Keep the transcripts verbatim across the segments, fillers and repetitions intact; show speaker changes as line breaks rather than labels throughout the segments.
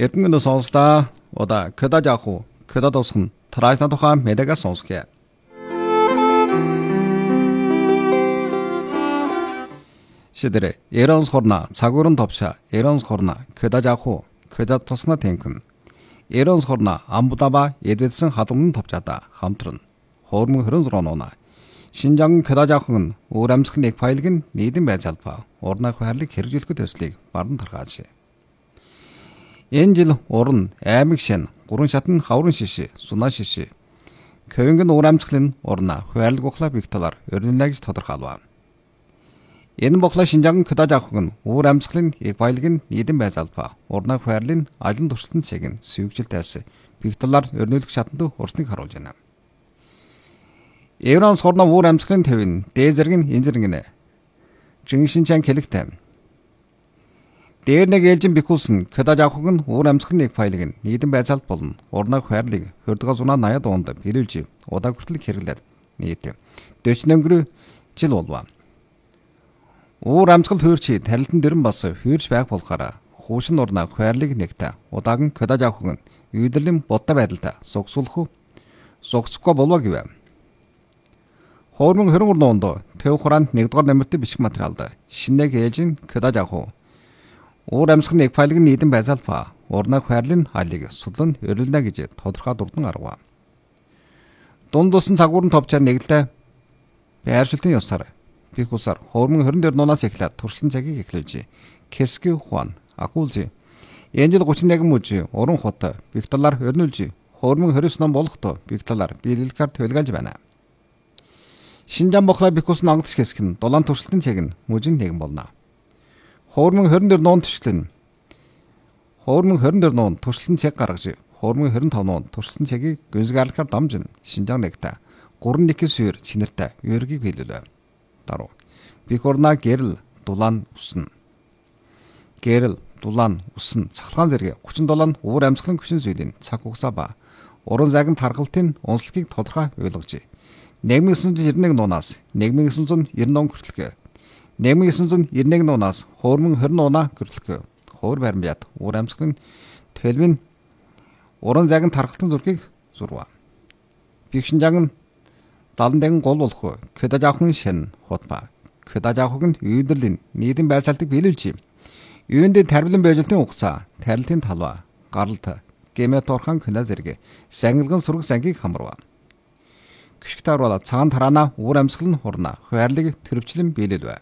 Эрдэнэт сонсолтоо одоо көдөж авах уу? Көдөд усах нь траашна тухайн мэдэгээ сонсгоё. Шидэрэ Эронс хорна цагуурын товша Эронс хорна көдөж авах уу? Көдөд тусна тэнхэм. Эронс хорна амбудаба эдвэдсэн хадамн товчада хамтран хоормон хөрөн зурнона. Шинжаан көдөж авах нь өөр амьсгалын нэг файлыг нь нийтэн байж албаа. Урнах хайрлыг хэрэгжүүлэхэд төслийг бардан тархаач. Энэ жил уран аймаг шин гурван шатны хаврын шишээ сунаа шишээ көвөнгөн уур амьсгалын урна хайрлаг ухлаа бих талаар өрнөлөө гэж тодорхойлов. Энэ бохла шинжаан көдөж авах нь уур амьсгалын нэг файлыг нь нийтэн байж албаа. Урнах хайрлын алин туршилтын цэг нь сүйгжилтээс бих талаар өрнөлөх шатанд урсныг харуулж байна. Эронс хорно уур амьсгалын төвийн дээд зэрэг нь энэ зэрэг нэ. Жиншинчан хэлэгтэй. Дээр нэг ээлжин бихүүлсэн көдөж авах нь уур амьсгалын нэг файлыг нь нийтэн байцаалт болно. Урнах хайрлыг хөрдгөө зунаа наяад онд биелүүлж удаа хүртэл хэрэглээд нийт дөчнөн өнгөрөө жил болов. Уур амьсгал хөөрчи тарилтан дэрэн бас хөөрч байх болохоор хуушин урнах хайрлыг нэгтэ удаахан көдөж авах нь үйдэрлийн бодтой байдалтай сугсуулах уу сугцхгүй болов гэв. Хоормон хөрөнгө урноонд төв хураанд нэгдүгээр номертэй бичиг материалд шинэг ээлжин көдөж авах уу? Уур амьсгалын нэг файлыг нийтэн байцаалфа урнах хайрлын хайлыг судлан өрөлнө гэж тодорхой дурдан арга. Дунд усан цагуурын товчоо нэглээ байршилтын ёсоор бих усаар хоормон хорин дээр нунаас эхлээд туршлан цагийг эхлүүлж Кэски хуан акулжи энэ жил гучин нэг мөж уран хот бих талаар өрнүүлж хоормон хорис ном болохдоо бих талаар биелэлгээр төлгөж байна. Шинжаан бохлаа бих усан ангадч хэсэг нь дулаан туршилтын цэг нь мөжин нэгэн болно. Хоормон хорин дээр нуун туршлын хоормон хорин дээр нуун туршлын цэг гаргаж хоормон хорин тав нуун туршлын цэгийг гүнзгийрлэхээр дамжин шинжаан нэгтэ гурван нэг суур чинэртэй юургийг биелүүлв. Даруу бих урнаа гэрэл дулаан усан гэрэл дулаан усан цахалгаан зэрэг гучин дулаан уур амьсгалын гүшин зүйлийн цаг хугацаа ба уран загин тархалтын онцлогийг тодорхой ойлгож нэг nghìn девятьсот девяносто один нуунаас нэг nghìn девятьсот девяносто он хүртэлх нэг nghìn девятьсот девяносто один нуунаас хоормон хорин нуунаа хүртэлх хоор баримжаад уур амьсгалын төлөвийн уран загин тархалтын зургийг зурва. Бих шинжаан далан гол болох көдөж авахын шин хотба көдөж авах нь үйдэрлийн нийтэн байцаалтыг биелүүлж юунд тарбилан байжлтын хугацаа тарилтын талва гаралт гэмэт орхон кэнэ зэрэг сангилгын сураг сангийг хамарва. Гიშгтар бол цагаан тараана уур амьсгал нь хурна хайрлыг төрөвчлэн биелэлвэ.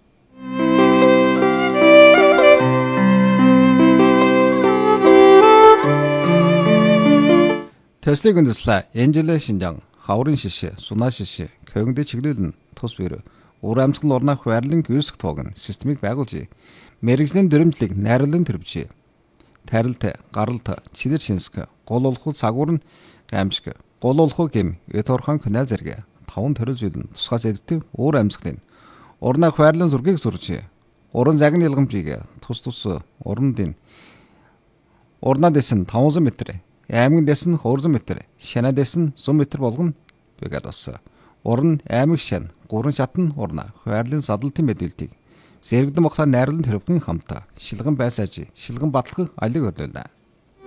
Төслийг үндэслэ энэ жилийн шинжаан хаврын шишээ сунаа шишээ көгөндө чиглүүлэн тус бэр уур амьсгал урнах хайрлын гүйсэх тоог нь системийг байгуулж мэрэгжлийн дөрөмжлийг найруулан төрөвч тарилт гаралт чидэр шинск гол олох цагуурн гамшиг гол олох гэм эт орхон канал зэрэг таван төрөл зүйл нь тусгай зэвтэн уур амьсгалын урнах хайрлын зургийг зурж уран загны илгэмжийг тус тус урандын урнаа дэсэн таван метр аймгийн дэсэн two метр шанаа дэсэн one метр болгон бэгад бас уран аймаг шан гурван шатны урна хайрлын задлалтын мэдээллийг зэрэгдэн бохлаа найруулан төрөвгөн хамтаа шилгэн байсааж шилгэн батлах алиг өрлөлөө.